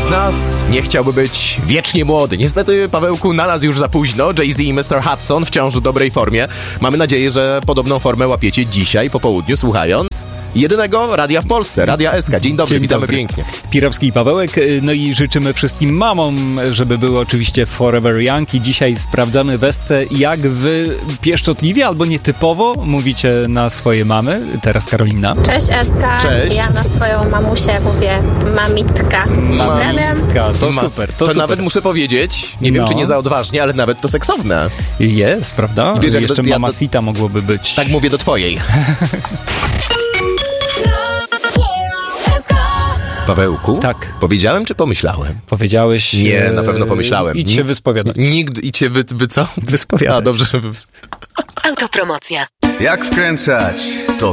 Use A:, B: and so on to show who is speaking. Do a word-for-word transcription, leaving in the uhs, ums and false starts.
A: z nas nie chciałby być wiecznie młody. Niestety, Pawełku, na nas już za późno. Jay-Z i mister Hudson wciąż w dobrej formie. Mamy nadzieję, że podobną formę łapiecie dzisiaj po południu, słuchając jedynego radia w Polsce, Radia S K. Dzień dobry,
B: Dzień
A: witamy
B: dobry.
A: pięknie.
B: Pirowski i Pawełek, no i życzymy wszystkim mamom, żeby były oczywiście forever young i dzisiaj sprawdzamy w Esce, jak wy pieszczotliwie albo nietypowo mówicie na swoje mamy. Teraz Karolina.
C: Cześć Eska,
A: Cześć.
C: Ja na swoją mamusię mówię mamitka. Pozdrawiam.
B: Mamitka, to
A: Ma-
B: super, to,
A: To
B: super.
A: nawet muszę powiedzieć, nie wiem
B: No.
A: czy nie za odważnie, ale nawet to seksowne.
B: Jest, prawda?
A: Wiesz, jak
B: Jeszcze
A: do- ja do-
B: Mamacita mogłoby być.
A: Tak mówię do twojej. Pawełku?
B: Tak.
A: Powiedziałem czy pomyślałem?
B: Powiedziałeś...
A: Nie,
B: e,
A: na pewno pomyślałem.
B: Idź się wyspowiadać.
A: Nigdy i cię wy, wy co?
B: Wyspowiadać.
A: A, dobrze, że wy...
D: Autopromocja.
E: Jak wkręcać, to